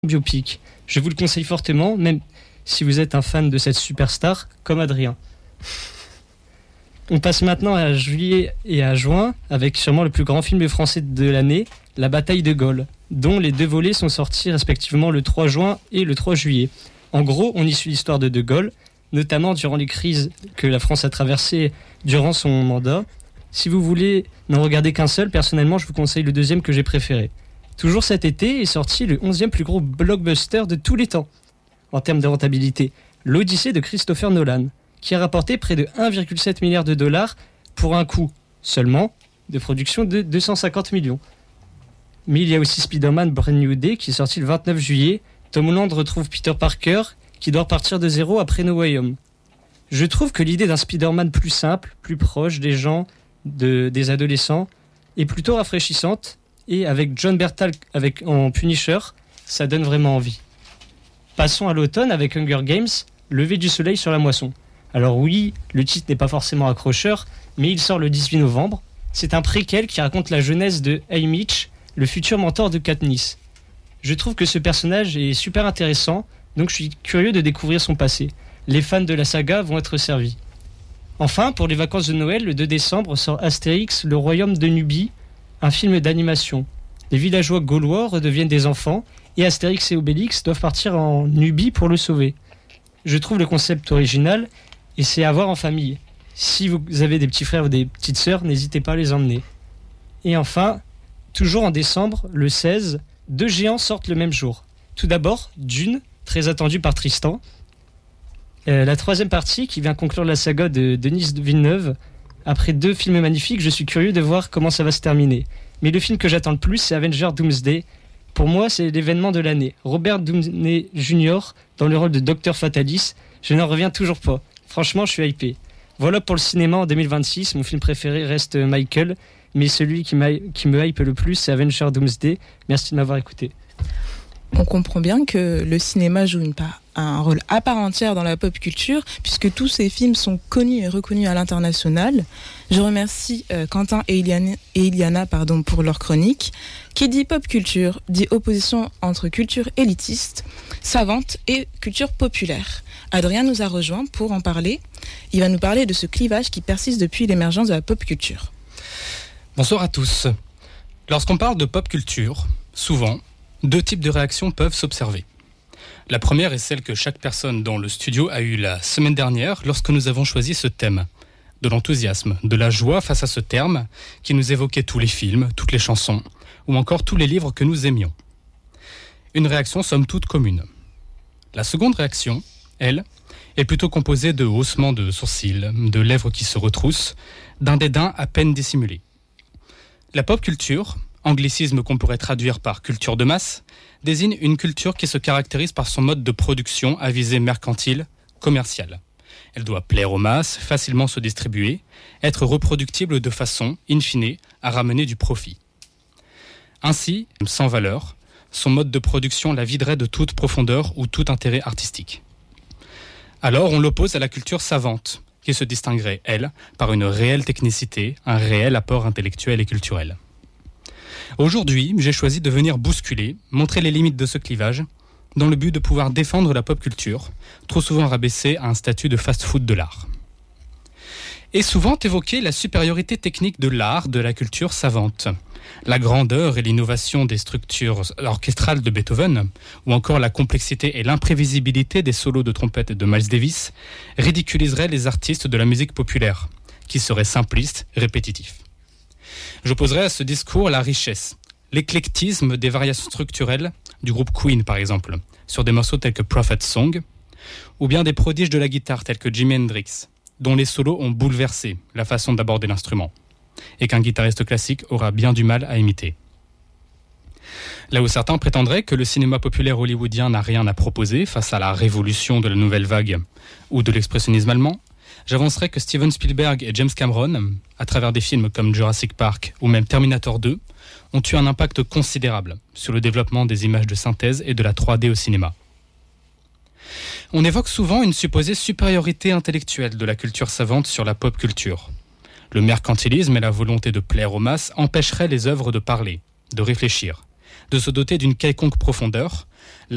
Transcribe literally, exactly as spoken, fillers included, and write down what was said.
biopic. Je vous le conseille fortement, même si vous êtes un fan de cette superstar, comme Adrien. On passe maintenant à juillet et à juin, avec sûrement le plus grand film français de l'année, La Bataille de Gaulle, dont les deux volets sont sortis respectivement le trois juin et le trois juillet. En gros, on y suit l'histoire de De Gaulle, notamment durant les crises que la France a traversées durant son mandat. Si vous voulez n'en regarder qu'un seul, personnellement, je vous conseille le deuxième que j'ai préféré. Toujours cet été est sorti le onzième plus gros blockbuster de tous les temps, en termes de rentabilité, l'Odyssée de Christopher Nolan, qui a rapporté près de un virgule sept milliard de dollars pour un coût seulement de production de deux cent cinquante millions. Mais il y a aussi Spider-Man Brand New Day qui est sorti le vingt-neuf juillet. Tom Holland retrouve Peter Parker qui doit repartir de zéro après No Way Home. Je trouve que l'idée d'un Spider-Man plus simple, plus proche des gens, de, des adolescents, est plutôt rafraîchissante, et avec John Bertal avec, en Punisher, ça donne vraiment envie. Passons à l'automne avec Hunger Games, Lever du soleil sur la moisson. Alors oui, le titre n'est pas forcément accrocheur, mais il sort le dix-huit novembre. C'est un préquel qui raconte la jeunesse de Haymitch, le futur mentor de Katniss. Je trouve que ce personnage est super intéressant, donc je suis curieux de découvrir son passé. Les fans de la saga vont être servis. Enfin, pour les vacances de Noël, le deux décembre sort Astérix, le royaume de Nubie, un film d'animation. Les villageois gaulois redeviennent des enfants, et Astérix et Obélix doivent partir en Nubie pour le sauver. Je trouve le concept original, et c'est à voir en famille. Si vous avez des petits frères ou des petites sœurs, n'hésitez pas à les emmener. Et enfin, toujours en décembre, le seize, deux géants sortent le même jour. Tout d'abord, Dune, très attendu par Tristan. Euh, la troisième partie, qui vient conclure la saga de Denis Villeneuve. Après deux films magnifiques, je suis curieux de voir comment ça va se terminer. Mais le film que j'attends le plus, c'est Avengers Doomsday. Pour moi, c'est l'événement de l'année. Robert Downey junior dans le rôle de Docteur Fatalis. Je n'en reviens toujours pas. Franchement, je suis hypé. Voilà pour le cinéma en deux mille vingt-six. Mon film préféré reste Michael, mais celui qui, qui me hype le plus, c'est Avengers Doomsday. Merci de m'avoir écouté. On comprend bien que le cinéma joue une part, un rôle à part entière dans la pop culture, puisque tous ces films sont connus et reconnus à l'international. Je remercie euh, Quentin et Iliana, et Iliana pardon, pour leur chronique. Qui dit pop culture dit opposition entre culture élitiste, savante et culture populaire. Adrien nous a rejoint pour en parler. Il va nous parler de ce clivage qui persiste depuis l'émergence de la pop culture. Bonsoir à tous. Lorsqu'on parle de pop culture, souvent, deux types de réactions peuvent s'observer. La première est celle que chaque personne dans le studio a eue la semaine dernière lorsque nous avons choisi ce thème. De l'enthousiasme, de la joie face à ce terme qui nous évoquait tous les films, toutes les chansons ou encore tous les livres que nous aimions. Une réaction somme toute commune. La seconde réaction, elle, est plutôt composée de haussements de sourcils, de lèvres qui se retroussent, d'un dédain à peine dissimulé. La pop culture, anglicisme qu'on pourrait traduire par culture de masse, désigne une culture qui se caractérise par son mode de production à visée mercantile, commerciale. Elle doit plaire aux masses, facilement se distribuer, être reproductible de façon, in fine, à ramener du profit. Ainsi, sans valeur, son mode de production la viderait de toute profondeur ou tout intérêt artistique. Alors on l'oppose à la culture savante, qui se distinguerait, elle, par une réelle technicité, un réel apport intellectuel et culturel. Aujourd'hui, j'ai choisi de venir bousculer, montrer les limites de ce clivage, dans le but de pouvoir défendre la pop culture, trop souvent rabaissée à un statut de fast-food de l'art. Et souvent évoquer la supériorité technique de l'art de la culture savante, la grandeur et l'innovation des structures orchestrales de Beethoven, ou encore la complexité et l'imprévisibilité des solos de trompette de Miles Davis, ridiculiseraient les artistes de la musique populaire, qui seraient simplistes, répétitifs. J'opposerai à ce discours la richesse, l'éclectisme des variations structurelles du groupe Queen par exemple, sur des morceaux tels que Prophet Song, ou bien des prodiges de la guitare tels que Jimi Hendrix, dont les solos ont bouleversé la façon d'aborder l'instrument, et qu'un guitariste classique aura bien du mal à imiter. Là où certains prétendraient que le cinéma populaire hollywoodien n'a rien à proposer face à la révolution de la nouvelle vague ou de l'expressionnisme allemand, j'avancerai que Steven Spielberg et James Cameron, à travers des films comme Jurassic Park ou même Terminator deux, ont eu un impact considérable sur le développement des images de synthèse et de la trois D au cinéma. On évoque souvent une supposée supériorité intellectuelle de la culture savante sur la pop culture. Le mercantilisme et la volonté de plaire aux masses empêcheraient les œuvres de parler, de réfléchir, de se doter d'une quelconque profondeur,